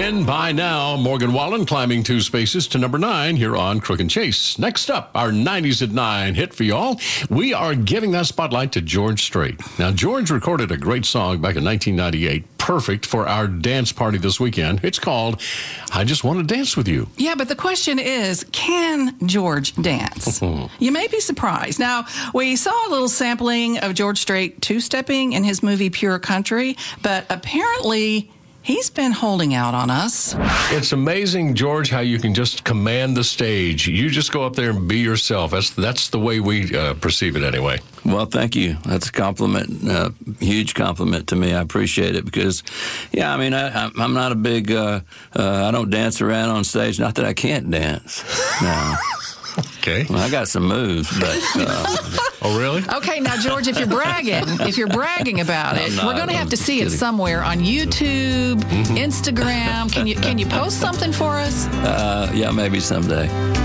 in by now. Morgan Wallen climbing 2 spaces to number 9 here on Crook and Chase. Next up, our 90s at 9 hit for y'all. We are giving that spotlight to George Strait. Now, George recorded a great song back in 1998, perfect for our dance party this weekend. It's called I Just Want to Dance With You. Yeah, but the question is, can George dance? You may be surprised. Now, we saw a little sampling of George Strait two-stepping in his movie Pure Country, but apparently he's been holding out on us. It's amazing, George, how you can just command the stage. You just go up there and be yourself. That's the way we perceive it anyway. Well, thank you. That's a compliment, huge compliment to me. I appreciate it because, yeah, I mean, I'm not a big, I don't dance around on stage. Not that I can't dance. No. Okay. Well, I got some moves, but... Oh, really? Okay, now, George, if you're bragging about it, we're going to have to see it somewhere on YouTube, Instagram. Can you post something for us? Yeah, maybe someday.